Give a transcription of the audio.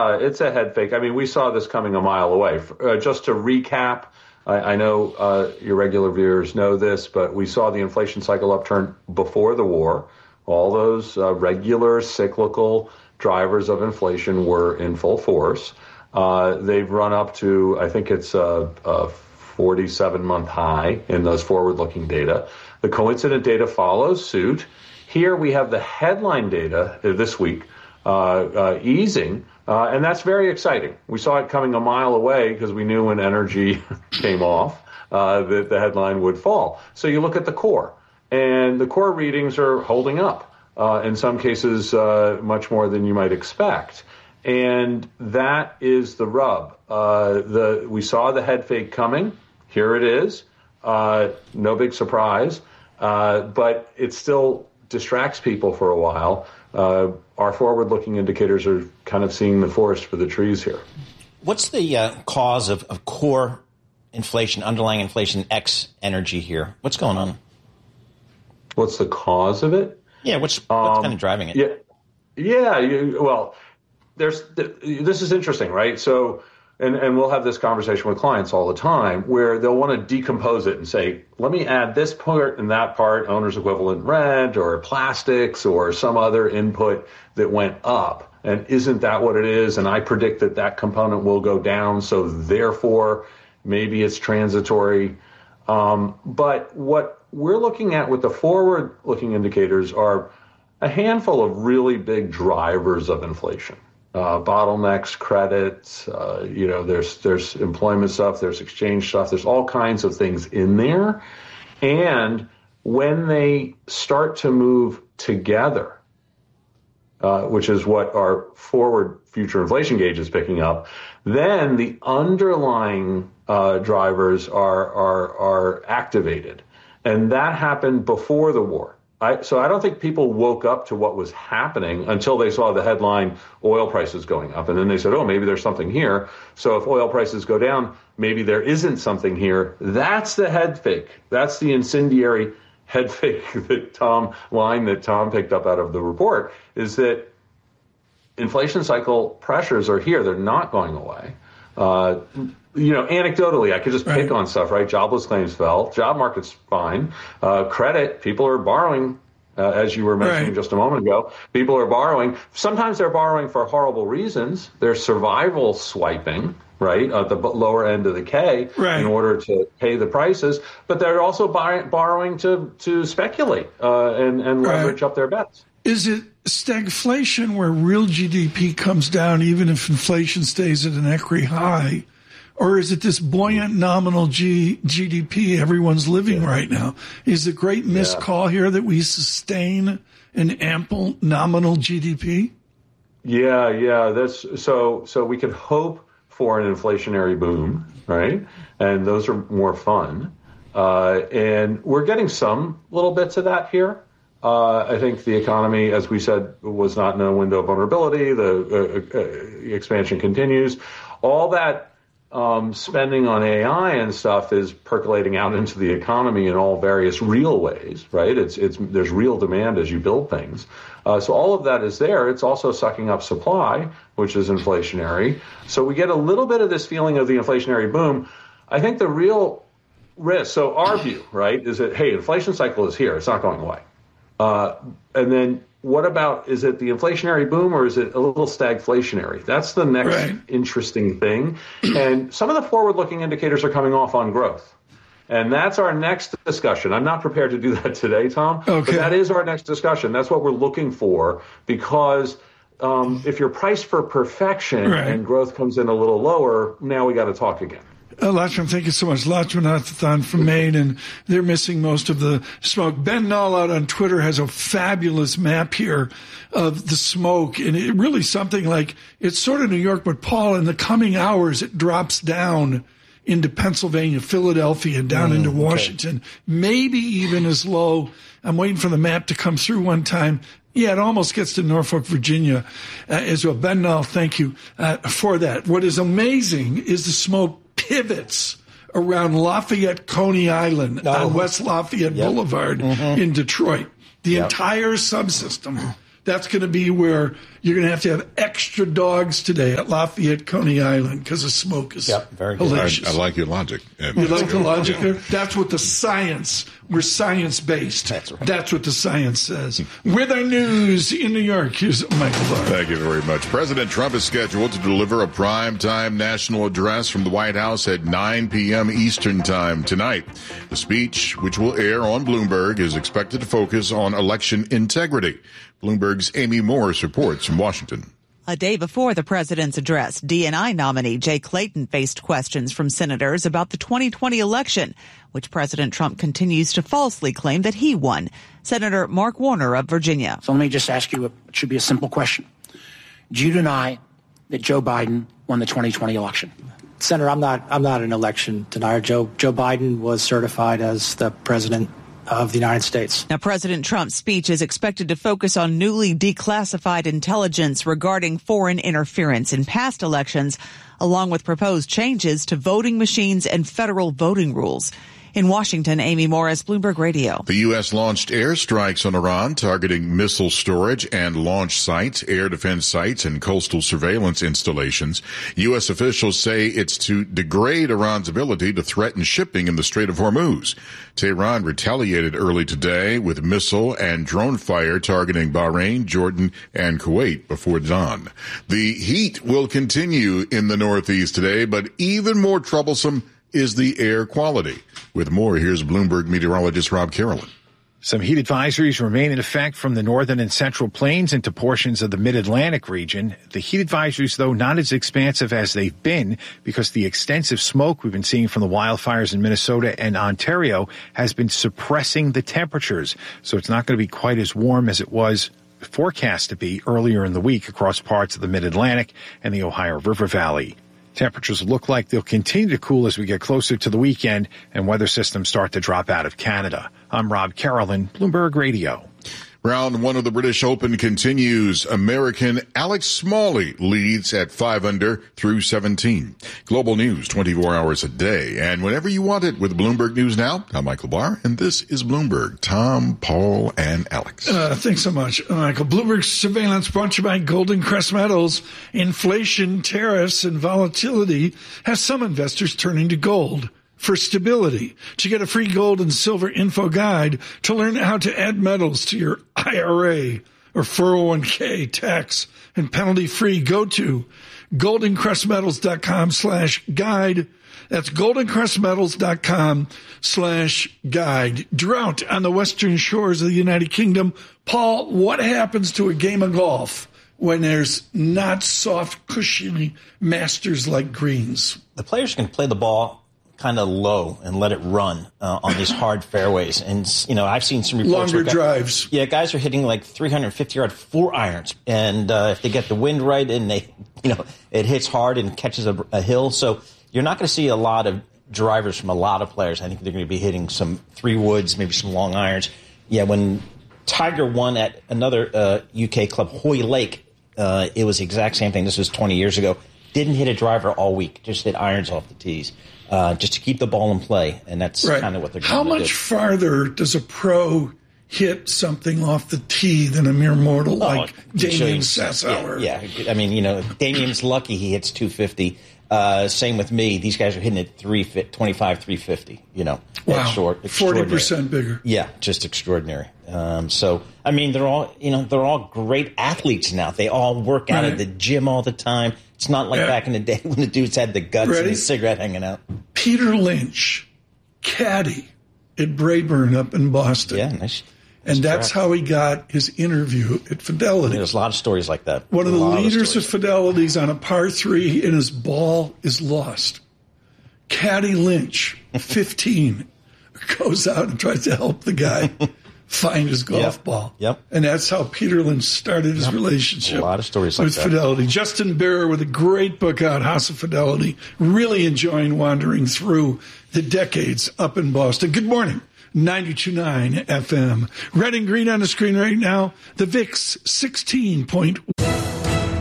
it's a head fake. I mean, we saw this coming a mile away. Just to recap, I know your regular viewers know this, but we saw the inflation cycle upturn before the war. All those regular cyclical drivers of inflation were in full force. They've run up to, I think it's a 47-month high in those forward-looking data. The coincident data follows suit. Here we have the headline data this week easing, and that's very exciting. We saw it coming a mile away because we knew when energy came off that the headline would fall. So you look at the core, and the core readings are holding up, in some cases much more than you might expect. And that is the rub. We saw the head fake coming. Here it is. No big surprise, but it still distracts people for a while. Our forward-looking indicators are kind of seeing the forest for the trees here. What's the cause of core inflation, underlying inflation, X energy here? What's going on? What's the cause of it? Yeah, what's kind of driving it? This is interesting, right? So, and we'll have this conversation with clients all the time where they'll want to decompose it and say, let me add this part and that part, owner's equivalent rent or plastics or some other input that went up. And isn't that what it is? And I predict that that component will go down. So therefore, maybe it's transitory. But what we're looking at with the forward-looking indicators are a handful of really big drivers of inflation. Bottlenecks, credits, there's employment stuff, there's exchange stuff, there's all kinds of things in there. And when they start to move together, which is what our forward future inflation gauge is picking up, then the underlying drivers are activated. And that happened before the war. So I don't think people woke up to what was happening until they saw the headline oil prices going up. And then they said, oh, maybe there's something here. So if oil prices go down, maybe there isn't something here. That's the head fake. That's the incendiary head fake that Tom picked up out of the report, is that inflation cycle pressures are here. They're not going away. Anecdotally, I could just pick on stuff, right? Jobless claims fell. Job market's fine. Credit, people are borrowing, as you were mentioning just a moment ago. People are borrowing. Sometimes they're borrowing for horrible reasons. They're survival swiping, right, at the lower end of the K in order to pay the prices. But they're also borrowing to speculate and leverage up their bets. Is it stagflation where real GDP comes down even if inflation stays at an equity high? Or is it this buoyant nominal GDP everyone's living right now? Is the great miscall here that we sustain an ample nominal GDP? Yeah. That's so we could hope for an inflationary boom, right? And those are more fun. And we're getting some little bits of that here. I think the economy, as we said, was not in a window of vulnerability. The expansion continues. All that spending on AI and stuff is percolating out into the economy in all various real ways, right? There's real demand as you build things. So all of that is there. It's also sucking up supply, which is inflationary. So we get a little bit of this feeling of the inflationary boom. I think the real risk, so our view, right, is that, hey, inflation cycle is here. It's not going away. And then what about, is it the inflationary boom or is it a little stagflationary? That's the next interesting thing. And some of the forward-looking indicators are coming off on growth. And that's our next discussion. I'm not prepared to do that today, Tom, but that is our next discussion. That's what we're looking for, because if you're priced for perfection and growth comes in a little lower, now we got to talk again. Lachlan, thank you so much. Lachman from Maine, and they're missing most of the smoke. Ben Null out on Twitter has a fabulous map here of the smoke, and it really something like, it's sort of New York, but Paul, in the coming hours, it drops down into Pennsylvania, Philadelphia, down into Washington, maybe even as low. I'm waiting for the map to come through one time. Yeah, it almost gets to Norfolk, Virginia as well. Ben Null, thank you for that. What is amazing is the smoke pivots around Lafayette, Coney Island on West Lafayette Boulevard in Detroit. The entire subsystem That's going to be where you're going to have extra dogs today at Lafayette, Coney Island, because the smoke is very good. hellacious. I like your logic. You like the logic there? That's what the science, we're science-based. That's right. That's what the science says. With our news in New York, here's Michael Barr. Thank you very much. President Trump is scheduled to deliver a primetime national address from the White House at 9 p.m. Eastern Time tonight. The speech, which will air on Bloomberg, is expected to focus on election integrity. Bloomberg's Amy Morris reports from Washington. A day before the president's address, DNI nominee Jay Clayton faced questions from senators about the 2020 election, which President Trump continues to falsely claim that he won. Senator Mark Warner of Virginia. So let me just ask you, it should be a simple question. Do you deny that Joe Biden won the 2020 election? Senator, I'm not an election denier. Joe Biden was certified as the president of the United States. Now, President Trump's speech is expected to focus on newly declassified intelligence regarding foreign interference in past elections, along with proposed changes to voting machines and federal voting rules. In Washington, Amy Morris, Bloomberg Radio. The U.S. launched airstrikes on Iran, targeting missile storage and launch sites, air defense sites, and coastal surveillance installations. U.S. officials say it's to degrade Iran's ability to threaten shipping in the Strait of Hormuz. Tehran retaliated early today with missile and drone fire targeting Bahrain, Jordan, and Kuwait before dawn. The heat will continue in the Northeast today, but even more troublesome is the air quality. With more, here's Bloomberg meteorologist Rob Carolyn. Some heat advisories remain in effect from the northern and central plains into portions of the mid-Atlantic region. The heat advisories, though, not as expansive as they've been because the extensive smoke we've been seeing from the wildfires in Minnesota and Ontario has been suppressing the temperatures. So it's not going to be quite as warm as it was forecast to be earlier in the week across parts of the mid-Atlantic and the Ohio River Valley. Temperatures look like they'll continue to cool as we get closer to the weekend and weather systems start to drop out of Canada. I'm Rob Carolyn, Bloomberg Radio. Round one of the British Open continues. American Alex Smalley leads at 5 under through 17. Global news 24 hours a day and whenever you want it with Bloomberg News Now. I'm Michael Barr, and this is Bloomberg. Tom, Paul, and Alex. Thanks so much, Michael. Bloomberg surveillance brought to you by Golden Crest Metals. Inflation, tariffs, and volatility has some investors turning to gold for stability. To get a free gold and silver info guide to learn how to add metals to your IRA or 401k tax and penalty free, go to goldencrestmetals.com/guide. That's goldencrestmetals.com/guide. Drought on the western shores of the United Kingdom. Paul, what happens to a game of golf when there's not soft, cushiony masters like greens? The players can play the ball kind of low and let it run on these hard fairways. And, you know, I've seen some reports. Longer drives. Yeah, guys are hitting like 350-yard 4-irons. And if they get the wind right and they, you know, it hits hard and catches a hill. So you're not going to see a lot of drivers from a lot of players. I think they're going to be hitting some 3-woods, maybe some long irons. Yeah, when Tiger won at another UK club, Hoylake, it was the exact same thing. This was 20 years ago. Didn't hit a driver all week, just hit irons off the tees. Just to keep the ball in play, and that's kind of what they're going to do. How much farther does a pro hit something off the tee than a mere mortal like Damien Sassower? Yeah, I mean, you know, Damien's lucky he hits 250. Same with me. These guys are hitting at 325, 350, you know. Wow, short, 40% bigger. Yeah, just extraordinary. So, I mean, they're all great athletes now. They all work out at the gym all the time. It's not like back in the day when the dudes had the guts and the cigarette hanging out. Peter Lynch, caddy at Brayburn up in Boston. Yeah, nice. And that's how he got his interview at Fidelity. There's a lot of stories like that. One of the leaders of Fidelity's on a par 3, and his ball is lost. Caddy Lynch, 15, goes out and tries to help the guy find his golf ball. Yep. And that's how Peter Lynch started his relationship. A lot of stories like with that. Fidelity. Justin Bear with a great book out, House of Fidelity. Really enjoying wandering through the decades up in Boston. Good morning. 92.9 FM. Red and green on the screen right now. The VIX 16.1.